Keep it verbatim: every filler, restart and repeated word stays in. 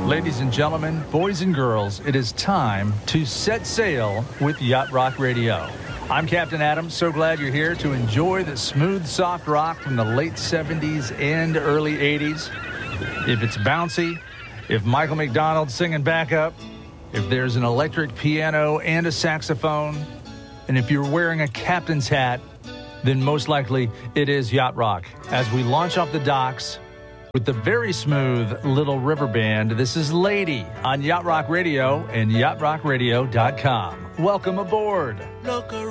Ladies and gentlemen, boys and girls, it is time to set sail with Yacht Rock Radio. I'm Captain Adam. So glad you're here to enjoy the smooth, soft rock from the late seventies and early eighties. If it's bouncy, if Michael McDonald's singing backup, if there's an electric piano and a saxophone, and if you're wearing a captain's hat, then most likely it is Yacht Rock. As we launch off the docks with the very smooth Little River Band, this is Lady on Yacht Rock Radio and yacht rock radio dot com. Welcome aboard. Look around.